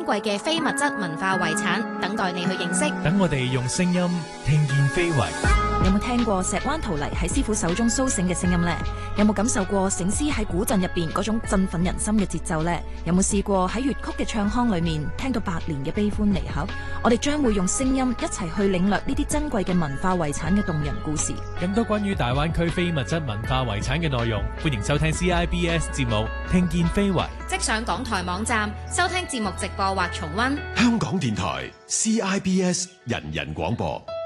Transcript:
貴嘅非物質文化遺產，等待你去認識。 等我哋用聲音聽見非遺。 有冇聽過石灣陶泥喺師傅手中蘇醒嘅聲音呢？有冇感受過醒獅喺古鎮入邊嗰種振奮人心嘅節奏呢？有冇試過喺粵曲嘅唱腔裏面聽到百年嘅悲歡離合？我哋將會用聲音一齊去領略呢啲珍貴嘅文化遺產嘅動人故事。 更多關於大灣區非物質文化遺產嘅內容，歡迎收聽 CIBS 節目《聽見非遺》。 即上港台網站收聽節目直播或重溫。 香港電台 CIBS 人人廣播。